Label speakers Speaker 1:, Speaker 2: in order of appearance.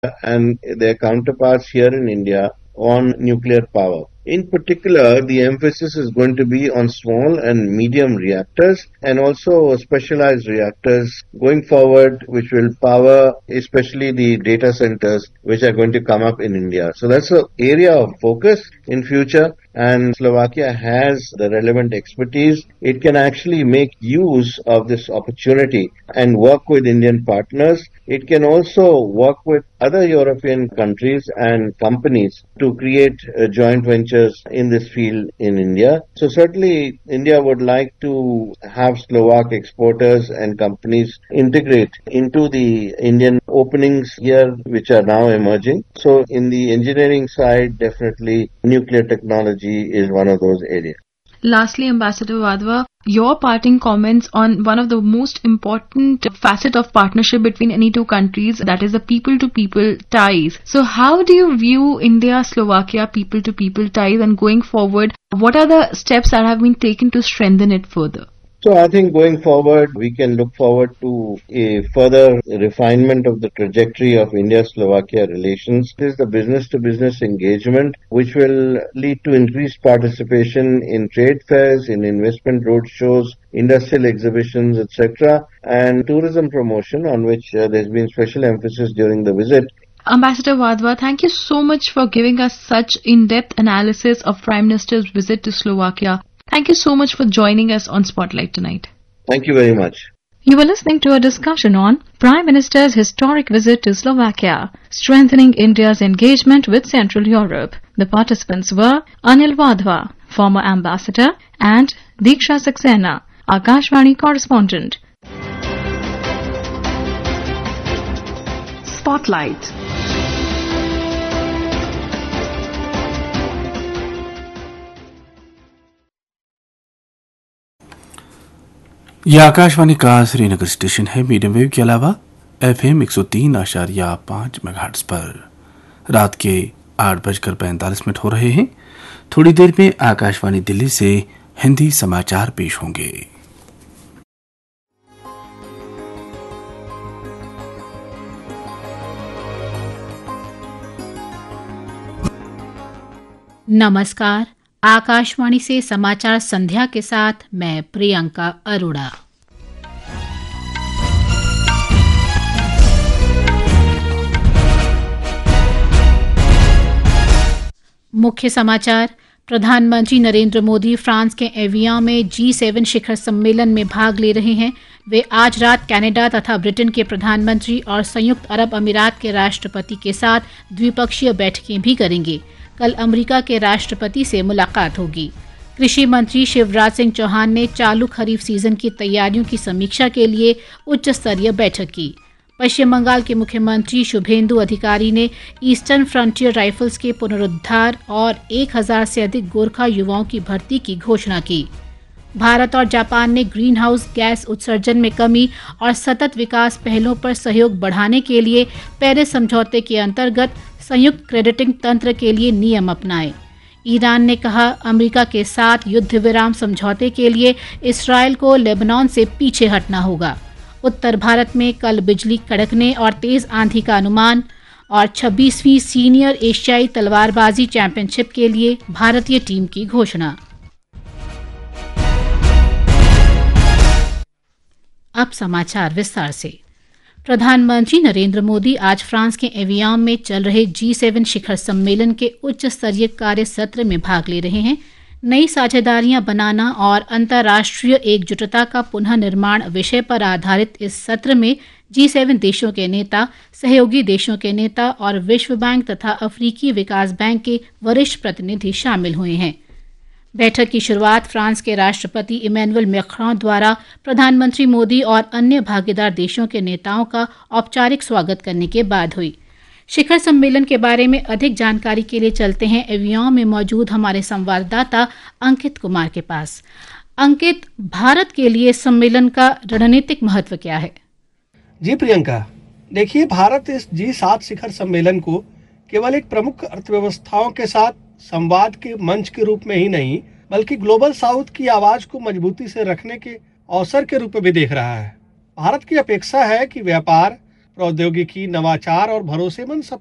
Speaker 1: and their counterparts here in India on nuclear power. In particular, the emphasis is going to be on small and medium reactors and also specialized reactors going forward, which will power especially the data centers which are going to come up in India. So that's an area of focus in future, and Slovakia has the relevant expertise. It can actually make use of this opportunity and work with Indian partners. It can also work with other European countries and companies to create joint ventures in this field in India. So certainly India would like to have Slovak exporters and companies integrate into the Indian openings here which are now emerging. So in the engineering side, definitely nuclear technology is one of those areas.
Speaker 2: Lastly, Ambassador Wadhwa, your parting comments on one of the most important facet of partnership between any two countries, that is the people-to-people ties. So how do you view India-Slovakia people-to-people ties, and going forward, what are the steps that have been taken to strengthen it further?
Speaker 1: So I think going forward, we can look forward to a further refinement of the trajectory of India-Slovakia relations. It is the business-to-business engagement which will lead to increased participation in trade fairs, in investment roadshows, industrial exhibitions, etc., and tourism promotion, on which there's been special emphasis during the visit.
Speaker 2: Ambassador Wadhwa, thank you so much for giving us such in-depth analysis of Prime Minister's visit to Slovakia. Thank you so much for joining us on Spotlight tonight.
Speaker 1: Thank you very much.
Speaker 2: You were listening to a discussion on Prime Minister's historic visit to Slovakia, strengthening India's engagement with Central Europe. The participants were Anil Wadhwa, former ambassador, and Diksha Saxena, Akashvani correspondent.
Speaker 3: Spotlight.
Speaker 4: यह आकाशवाणी का Srinagar station है। Medium wave के अलावा FM 103.5 megahertz पर रात के 8:45 हो रहे हैं। थोड़ी देर में आकाशवाणी दिल्ली से हिंदी समाचार पेश होंगे।
Speaker 5: नमस्कार, आकाशवाणी से समाचार संध्या के साथ मैं प्रियंका अरोड़ा। मुख्य समाचार। प्रधानमंत्री नरेंद्र मोदी फ्रांस के एवियन में G7 शिखर सम्मेलन में भाग ले रहे हैं। वे आज रात कनाडा तथा ब्रिटेन के प्रधानमंत्री और संयुक्त अरब अमीरात के राष्ट्रपति के साथ द्विपक्षीय बैठकें भी करेंगे। कल अमेरिका के राष्ट्रपति से मुलाकात होगी। कृषि मंत्री शिवराज सिंह चौहान ने चालू खरीफ सीजन की तैयारियों की समीक्षा के लिए उच्च स्तरीय बैठक की। पश्चिम बंगाल के मुख्यमंत्री शुभेंदु अधिकारी ने ईस्टर्न फ्रंटियर राइफल्स के पुनरुद्धार और 1000 से अधिक गोरखा युवाओं की भर्ती की घोषणा की। भारत और जापान ने ग्रीन हाउस गैस उत्सर्जन में कमी और सतत विकास पहलों पर सहयोग बढ़ाने के लिए पेरिस समझौते के अंतर्गत संयुक्त क्रेडिटिंग तंत्र के लिए नियम अपनाए। ईरान ने कहा, अमेरिका के साथ युद्ध विराम समझौते के लिए इस्राएल को लेबनान से पीछे हटना होगा। उत्तर भारत में कल बिजली कड़कने और तेज आंधी का अनुमान। और 26वीं सीनियर एशियाई तलवारबाजी चैंपियनशिप के लिए भारतीय टीम की घोषणा। अब समाचार विस्तार से। प्रधानमंत्री नरेंद्र मोदी आज फ्रांस के एवियन में चल रहे G7 शिखर सम्मेलन के उच्च स्तरीय कार्य सत्र में भाग ले रहे हैं। नई साझेदारियां बनाना और अंतर्राष्ट्रीय एकजुटता का पुनः निर्माण विषय पर आधारित इस सत्र में G7 देशों के नेता, सहयोगी देशों के नेता और विश्व बैंक तथा अफ्रीकी विकास बैंक के वरिष्ठ प्रतिनिधि शामिल हुए हैं। बैठक की शुरुआत फ्रांस के राष्ट्रपति इमैनुअल मैक्रों द्वारा प्रधानमंत्री मोदी और अन्य भागीदार देशों के नेताओं का औपचारिक स्वागत करने के बाद हुई। शिखर सम्मेलन के बारे में अधिक जानकारी के लिए चलते हैं एवियन में मौजूद हमारे संवाददाता अंकित कुमार के पास। अंकित, भारत के लिए सम्मेलन का रणनीतिक महत्व क्या है?
Speaker 6: जी प्रियंका, देखिए, भारत इस G7 शिखर सम्मेलन को केवल एक प्रमुख अर्थव्यवस्थाओं के साथ संवाद के मंच के रूप में ही नहीं, बल्कि ग्लोबल साउथ की आवाज को मजबूती से रखने के अवसर के रूप में भी देख रहा है। भारत की अपेक्षा है कि व्यापार, प्रौद्योगिकी, नवाचार और भरोसेमंद